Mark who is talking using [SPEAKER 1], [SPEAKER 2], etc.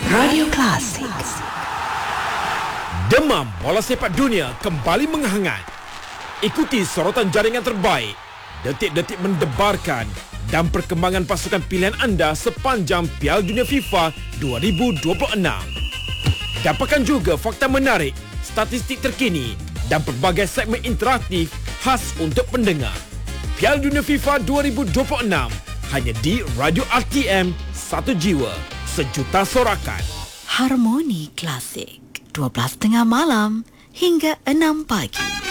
[SPEAKER 1] Radio Klasik.
[SPEAKER 2] Demam bola sepak dunia kembali menghangat. Ikuti sorotan jaringan terbaik, detik-detik mendebarkan dan perkembangan pasukan pilihan anda sepanjang Piala Dunia FIFA 2026. Dapatkan juga fakta menarik, statistik terkini dan pelbagai segmen interaktif khas untuk pendengar. Piala Dunia FIFA 2026 hanya di Radio RTM, satu jiwa, sejuta sorakan.
[SPEAKER 1] Harmoni Klasik 12.30 malam hingga 6 pagi.